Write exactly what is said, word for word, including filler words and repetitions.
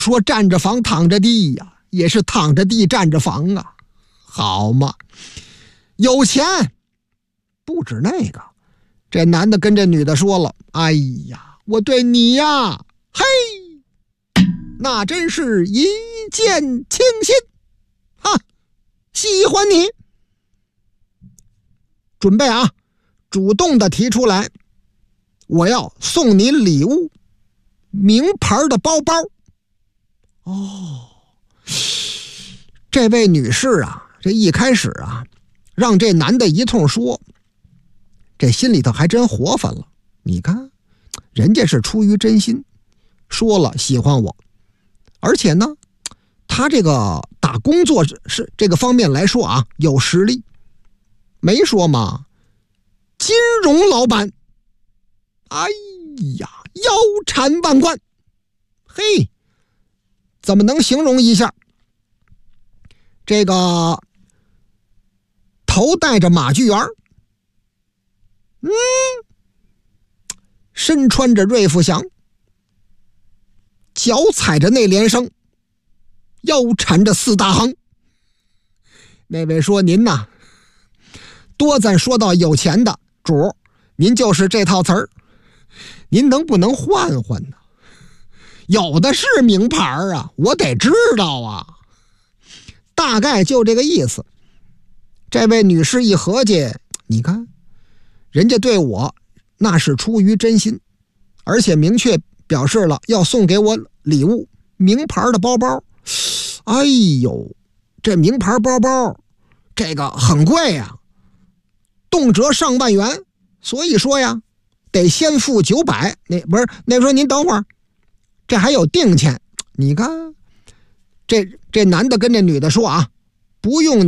说站着房躺着地呀、啊，也是躺着地站着房啊，好嘛，有钱。不止那个，这男的跟这女的说了，哎呀，我对你呀，嘿，那真是一见倾心，哈，喜欢你。准备啊，主动的提出来，我要送你礼物，名牌的包包。哦，这位女士啊，这一开始啊，让这男的一通说，这心里头还真活泛了。你看，人家是出于真心，说了喜欢我，而且呢，他这个打工作是这个方面来说啊，有实力。没说嘛，金融老板，哎呀，腰缠万贯，嘿，怎么能形容一下？这个头戴着马具圆，嗯，身穿着瑞富祥，脚踩着内联升，腰缠着四大行。那位说您呐，多咱说到有钱的主，您就是这套词儿，您能不能换换呢？有的是名牌啊，我得知道啊。大概就这个意思。这位女士一合计，你看，人家对我那是出于真心，而且明确表示了要送给我礼物，名牌的包包。哎呦，这名牌包包这个很贵呀、啊，动辄上万元，所以说呀，得先付九百。那不是，那说您等会儿，这还有定钱。你看，这这男的跟这女的说啊，不用